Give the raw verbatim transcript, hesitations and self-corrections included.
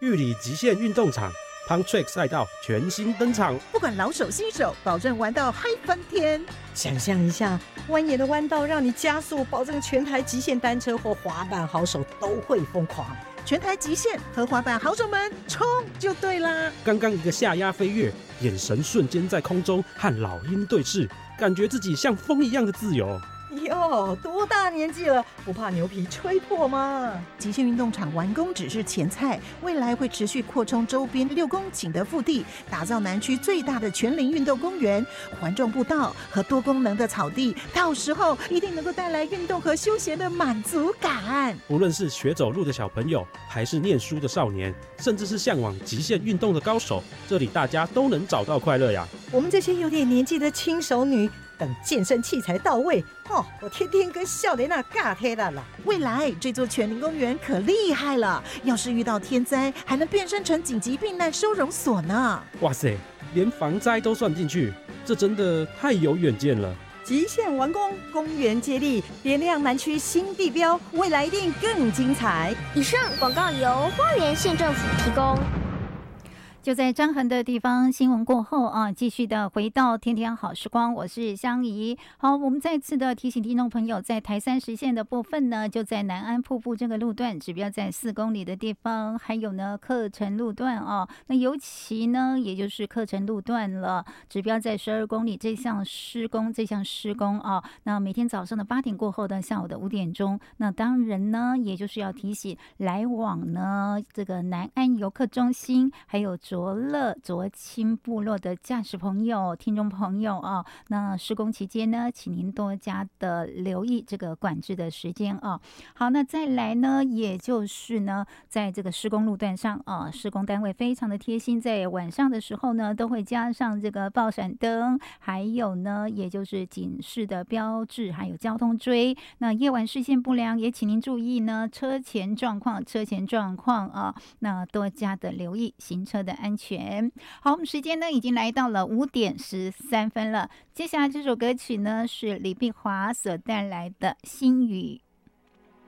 玉里极限运动场 Pump Track 赛道全新登场， 不管老手新手，保证玩到嗨翻天。 想象一下，蜿蜒的弯道让你加速，保证全台极限单车或滑板好手都会疯狂。 全台极限和滑板好手们冲就对啦！ 刚刚一个下压飞跃，眼神瞬间在空中和老鹰对视，感觉自己像风一样的自由。 哟，多大年纪了，不怕牛皮吹破吗？ 极限运动场完工只是前菜，未来会持续扩充周边六公顷的腹地，打造南区最大的全龄运动公园、环状步道和多功能的草地。到时候一定能够带来运动和休闲的满足感。 无论是学走路的小朋友，还是念书的少年，甚至是向往极限运动的高手，这里大家都能找到快乐呀。 我们这些有点年纪的轻熟女，等健身器材到位，哦，我天天跟少年那尬贴了啦。 未来这座全龄公园可厉害了，要是遇到天灾，还能变身成紧急避难收容所呢。 哇塞，连防灾都算进去，这真的太有远见了。 极限完工，公园接力，点亮南区新地标，未来一定更精彩。 以上广告由花莲县政府提供。 就在张衡的地方，新闻过后啊，继续的回到天天好时光，我是香怡。好，我们再次的提醒听众朋友，在台三十线的部分呢，就在南安瀑布这个路段，指标在四公里的地方，还有呢客城路段啊，那尤其呢，也就是客城路段了，指标在十二公里这项施工，这项施工啊，那每天早上的八点过后的下午的五点钟，那当然呢，也就是要提醒来往呢这个南安游客中心，还有卓乐卓清部落的驾驶朋友、听众朋友啊，那施工期间呢，请您多加的留意这个管制的时间啊。好，那再来呢，也就是呢，在这个施工路段上啊，施工单位非常的贴心，在晚上的时候呢，都会加上这个爆闪灯，还有呢，也就是警示的标志，还有交通锥。那夜晚视线不良，也请您注意呢，车前状况、车前状况啊，那多加的留意行车的安全。好，我们时间呢已经来到了五点十三分了。接下来这首歌曲呢是李碧华所带来的《心语》。